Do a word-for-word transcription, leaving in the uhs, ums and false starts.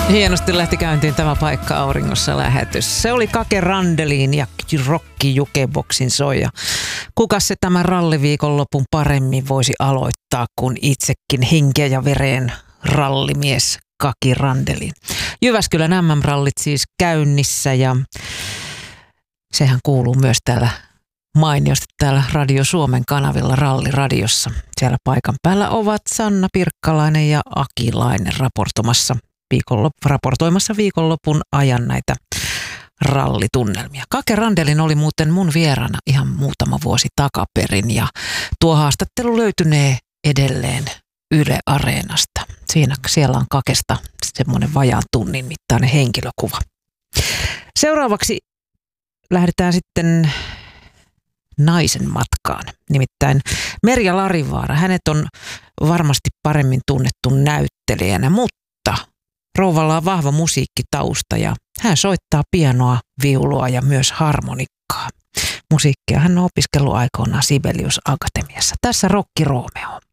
Hienosti lähti käyntiin tämä Paikka auringossa lähetys. Se oli Kake Randelin ja Rokki Jukeboksin soija. Kukas se tämän ralliviikonlopun paremmin voisi aloittaa kuin itsekin henkeä ja vereen rallimies Kaki Randelin. Jyväskylän M M-rallit siis käynnissä ja sehän kuuluu myös täällä mainiosti täällä Radio Suomen kanavilla Ralliradiossa. Siellä paikan päällä ovat Sanna Pirkkalainen ja Akilainen raportoimassa, viikonlop, raportoimassa viikonlopun ajan näitä rallitunnelmia. Kake Randelin oli muuten mun vieraana ihan muutama vuosi takaperin ja tuo haastattelu löytynee edelleen Yle Areenasta. Siinä siellä on Kakesta semmoinen vajaan tunnin mittainen henkilökuva. Seuraavaksi lähdetään sitten naisen matkaan. Nimittäin Merja Larivaara, hänet on varmasti paremmin tunnettu näyttelijänä, mutta rouvalla on vahva musiikkitausta ja hän soittaa pianoa, viulua ja myös harmonikkaa. Musiikkia hän on opiskellut aikoinaan Sibelius Akatemiassa. Tässä Rokki Romeo.